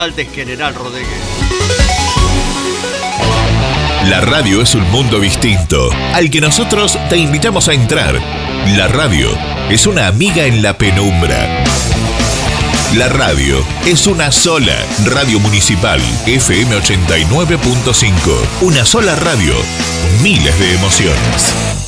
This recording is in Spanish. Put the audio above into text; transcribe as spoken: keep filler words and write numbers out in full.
Altes General Rodríguez. La radio es un mundo distinto, al que nosotros te invitamos a entrar. La radio es una amiga en la penumbra. La radio es una sola. Radio Municipal F M ochenta y nueve punto cinco. Una sola radio. Miles de emociones.